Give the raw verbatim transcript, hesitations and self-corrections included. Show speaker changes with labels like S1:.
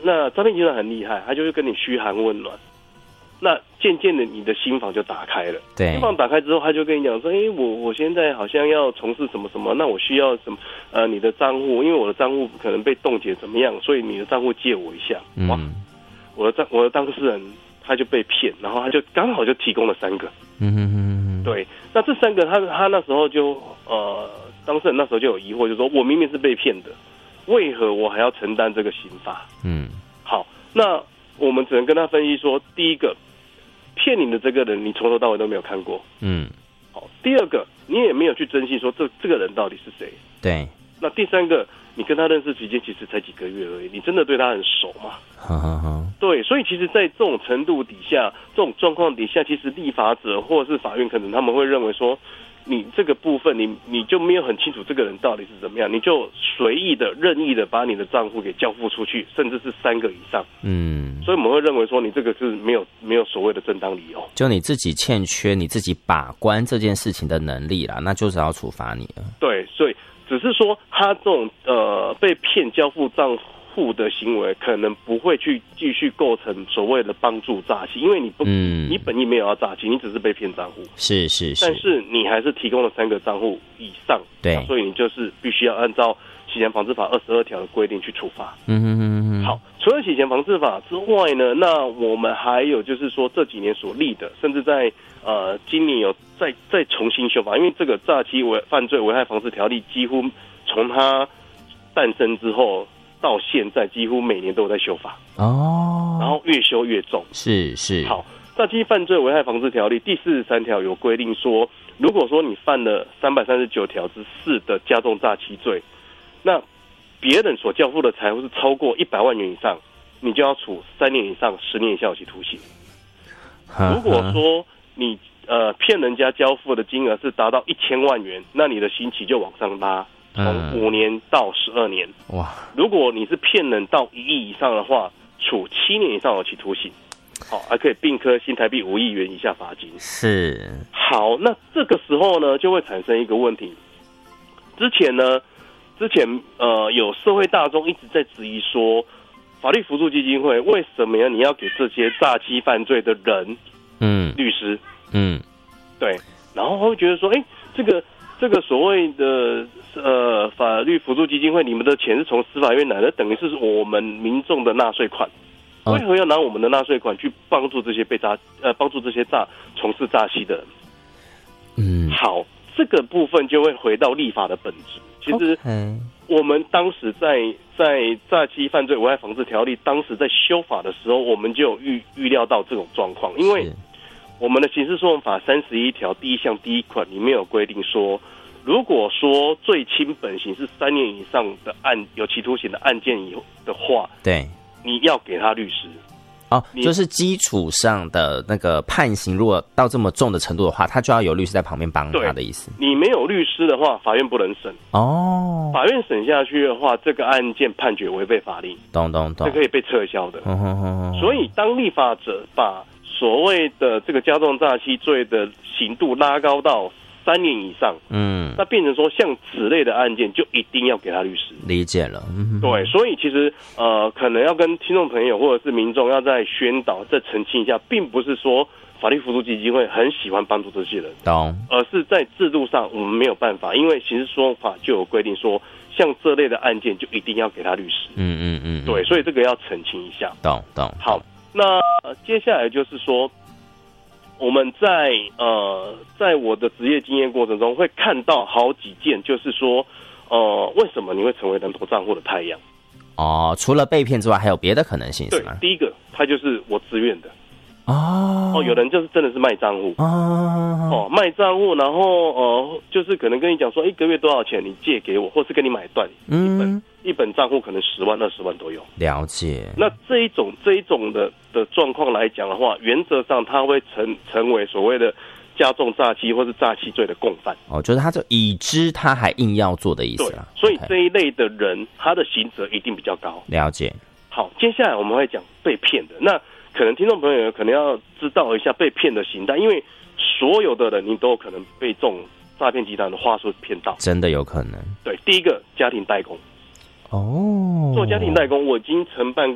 S1: 那诈骗集团很厉害，他就会跟你嘘寒问暖。那渐渐的，你的心房就打开了。
S2: 对，
S1: 心房打开之后，他就跟你讲说：“哎、欸，我我现在好像要从事什么什么，那我需要什么？呃，你的账户，因为我的账户可能被冻结，怎么样？所以你的账户借我一下。”哇，嗯、我的账我的当事人他就被骗，然后他就刚好就提供了三个。嗯哼哼哼。对，那这三个他他那时候就呃，当事人那时候就有疑惑，就说我明明是被骗的，为何我还要承担这个刑罚？嗯，好，那我们只能跟他分析说，第一个。骗你的这个人，你从头到尾都没有看过。嗯，好。第二个，你也没有去珍惜说这这个人到底是谁。
S2: 对。
S1: 那第三个，你跟他认识期间其实才几个月而已，你真的对他很熟吗？
S2: 好好好。
S1: 对，所以其实，在这种程度底下，这种状况底下，其实立法者或者是法院，可能他们会认为说，你这个部分，你你就没有很清楚这个人到底是怎么样，你就随意的、任意的把你的账户给交付出去，甚至是三个以上。嗯，所以我们会认为说，你这个是没有没有所谓的正当理由，
S2: 就你自己欠缺你自己把关这件事情的能力啦，那就是要处罚你了。
S1: 对，所以只是说他这种呃被骗交付账户的行为，可能不会去继续构成所谓的帮助诈欺，因为你不，嗯、你本意没有要诈欺，你只是被骗账户，
S2: 是是是，
S1: 但是你还是提供了三个账户以上，
S2: 对，
S1: 所以你就是必须要按照洗钱防治法二十二条的规定去处罚。嗯哼哼哼。好，除了洗钱防治法之外呢，那我们还有就是说这几年所立的，甚至在呃今年有再再重新修法，因为这个诈欺危犯罪危害防治条例几乎从它诞生之后到现在几乎每年都有在修法哦，然后越修越重。
S2: 是是。
S1: 好，诈欺犯罪危害防治条例第四十三条有规定说，如果说你犯了三百三十九条之四的加重诈欺罪，那别人所交付的财物是超过一百万元以上，你就要处三年以上十年以下有期徒刑。如果说你呃骗人家交付的金额是达到一千万元，那你的刑期就往上拉。从五年到十二年，哇！如果你是骗人到一亿以上的话，处七年以上有期徒刑，好，还可以并科新台币五亿元以下罚金。
S2: 是。好，
S1: 那这个时候呢，就会产生一个问题。之前呢，之前呃，有社会大众一直在质疑说，法律扶助基金会为什么呀？你要给这些诈欺犯罪的人，嗯，律师，嗯，对，然后会觉得说，哎，这个。这个所谓的呃法律扶助基金会，你们的钱是从司法院来的，等于是我们民众的纳税款，为何要拿我们的纳税款去帮助这些被诈呃帮助这些诈从事诈欺的人？嗯，好，这个部分就会回到立法的本质。其实我们当时在在诈欺犯罪危害防治条例当时在修法的时候，我们就有预预料到这种状况，因为我们的刑事诉讼法三十一条第一项第一款里面有规定说，如果说最轻本刑是三年以上的案有期徒刑的案件以的话，
S2: 对，
S1: 你要给他律师。
S2: 哦，就是基础上的那个判刑，如果到这么重的程度的话，他就要有律师在旁边帮他的意思。
S1: 你没有律师的话，法院不能审。哦，法院审下去的话，这个案件判决违背法令，
S2: 懂懂懂，
S1: 这可以被撤销的。嗯哼哼哼。所以，当立法者把所谓的这个加重诈欺罪的刑度拉高到三年以上，嗯，那变成说像此类的案件就一定要给他律师。
S2: 理解了。嗯，
S1: 对，所以其实呃，可能要跟听众朋友或者是民众要再宣导、再澄清一下，并不是说法律扶助基金会很喜欢帮助这些人，
S2: 懂，
S1: 而是在制度上我们没有办法，因为刑事诉讼法就有规定说，像这类的案件就一定要给他律师。嗯嗯嗯，对，所以这个要澄清一下。
S2: 懂懂。
S1: 好，那、呃、接下来就是说，我们在呃，在我的职业经验过程中，会看到好几件，就是说，呃，为什么你会成为人头账户的太阳？
S2: 哦，除了被骗之外，还有别的可能性是吗？
S1: 对，第一个，他就是我自愿的。哦哦，有人就是真的是卖账户哦哦，卖账户，然后呃，就是可能跟你讲说一个月多少钱，你借给我，或是跟你买断，嗯，一本一本账户可能十万、二十万都有。
S2: 了解。
S1: 那这一种这一种的的状况来讲的话，原则上他会成成为所谓的加重诈欺或是诈欺罪的共犯。
S2: 哦，就是他就已知他还硬要做的意思啦。
S1: 所以这一类的人，他的刑责一定比较高。
S2: 了解。
S1: 好，接下来我们会讲被骗的那。可能听众朋友可能要知道一下被骗的形态，因为所有的人你都有可能被这种诈骗集团的话术骗到，
S2: 真的有可能。
S1: 对，第一个家庭代工。哦，做家庭代工，我已经承办